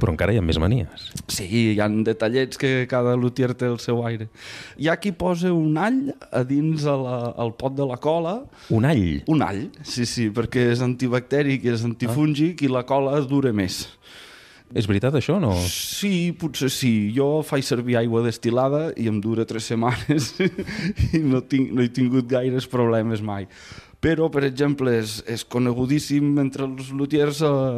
Però encara hi ha més manies. Sí, hi ha detallets que cada lutier té el seu aire. Hi ha qui posa un all a dins al pot de la cola. Un all? Un all, sí, perquè és antibactèric i és antifúngic i la cola dura més. És veritat això o no? Sí, potser sí. Jo faig servir aigua destil·lada i em dura 3 setmanes i no he tingut gaires problemes mai. Però, per exemple, és conegudíssim entre els lutiers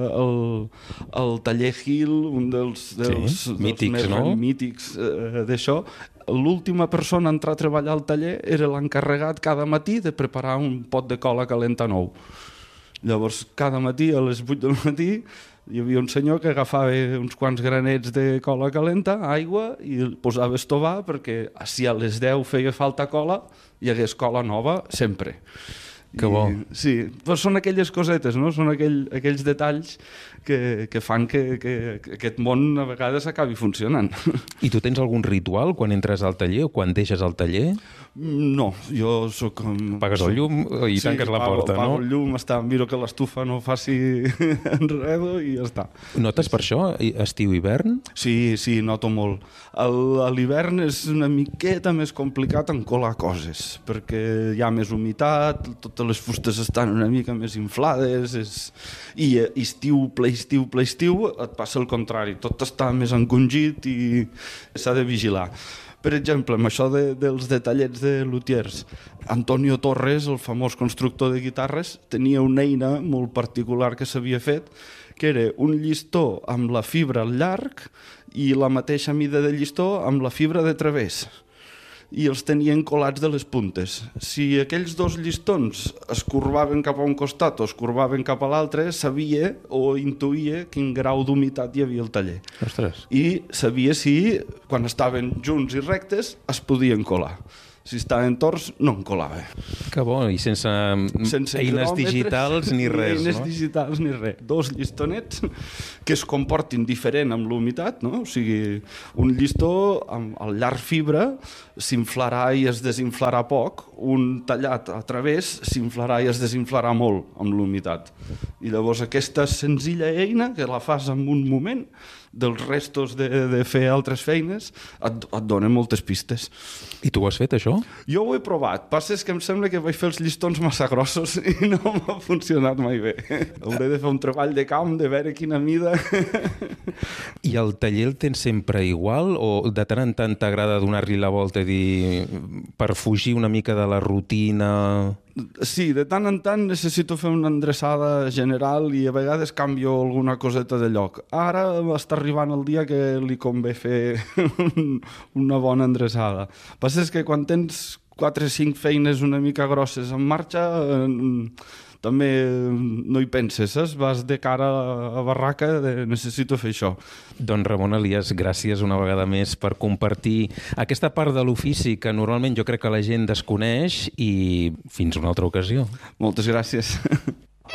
el taller Hill, un dels mítics, més no? mítics d'això. L'última persona a entrar a treballar al taller era l'encarregat cada matí de preparar un pot de cola calenta nou. Llavors, cada matí, a les 8 del matí, hi havia un senyor que agafava uns quants granets de cola calenta, aigua, i el posava a estovar perquè si a les 10 feia falta cola, hi hagués cola nova sempre. Que bo. Sí, però són aquelles cosetes, no? Són aquells detalls que fan que aquest món a vegades acabi funcionant. I tu tens algun ritual quan entres al taller o quan deixes el taller? No, jo soc... Pagues el llum i tanques la porta, no? Pago el llum, miro que l'estufa no faci enredo i ja està. Notes per això, estiu-hivern? Sí, noto molt. A l'hivern és una miqueta més complicat encolar coses, perquè hi ha més humitat, totes les fustes estan una mica més inflades, i estiu, ple estiu, et passa el contrari, tot està més encongit i s'ha de vigilar. Per exemple, amb això dels detallets de lutiers, Antonio Torres, el famós constructor de guitarres, tenia una eina molt particular que s'havia fet, que era un llistó amb la fibra al llarg i la mateixa mida de llistó amb la fibra de través. I els tenien colats de les puntes. Si aquells dos llistons es corbaven cap a un costat o es corbaven cap a l'altre, sabia o intuïa quin grau d'humitat hi havia al taller. Ostres. I sabia si, quan estaven junts i rectes, es podien colar. Si estaven torts, no en colava. Que bo, i sense eines digitals ni res, no? Eines no? digitals ni res. 2 llistonets que es comportin diferent amb l'humitat, no? O sigui, un llistó al llarg fibra s'inflarà i es desinflarà poc, un tallat a través s'inflarà i es desinflarà molt amb l'humitat. I llavors aquesta senzilla eina, que la fas en un moment, dels restos de fer altres feines, et dona moltes pistes. I tu ho has fet, això? Jo ho he provat. Passa és que em sembla que vaig fer els llistons massa grossos i no m'ha funcionat mai bé. Hauré de fer un treball de camp, de veure quina mida. I el taller el tens sempre igual o de tant en tant t'agrada donar-li la volta i dir per fugir una mica de la rutina? Sí, de tant en tant necessito fer una endreçada general i a vegades canvio alguna coseta de lloc. Ara està arribant el dia que li convé fer una bona endreçada. El que passa és que quan tens 4 o 5 feines una mica grosses en marxa, també no hi penses, saps? Vas de cara a barraca de necessito fer això. Doncs Ramon Elias, gràcies una vegada més per compartir aquesta part de l'ofici que normalment jo crec que la gent desconeix i fins una altra ocasió. Moltes gràcies.